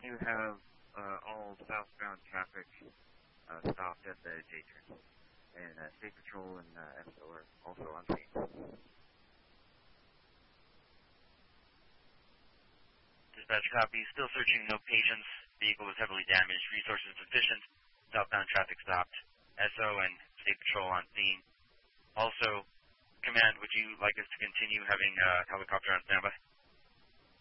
You have all southbound traffic stopped at the J turn, and State Patrol and SO are also on scene. Dispatch copy. Still searching. No patients. Vehicle was heavily damaged. Resources sufficient. Southbound traffic stopped. SO and State Patrol on scene. Also, Command, would you like us to continue having helicopter on standby?